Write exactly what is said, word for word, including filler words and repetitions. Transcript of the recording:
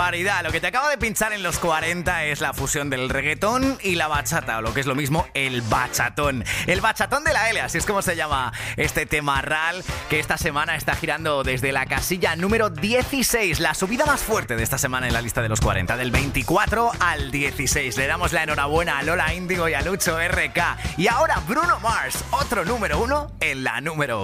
barbaridad! Lo que te acabo de pinchar en los cuarenta es la fusión del reggaetón y la bachata, o lo que es lo mismo, el bachatón. El bachatón de la L, así es como se llama este tema ral, que esta semana está girando desde la casilla número dieciséis, la subida más fuerte de esta semana en la lista de los cuarenta, del veinticuatro al dieciséis. Le damos la enhorabuena a Lola Índigo y a Lucho R K. Y ahora Bruno Mars, otro número uno en la número